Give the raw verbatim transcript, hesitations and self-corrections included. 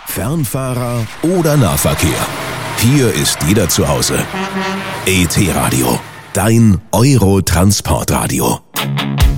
Fernfahrer oder Nahverkehr. Hier ist jeder zu Hause. E T Radio, dein Euro-Transportradio.